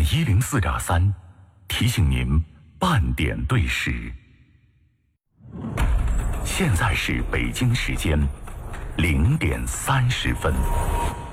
104.3，提醒您半点对时。现在是北京时间0点30分。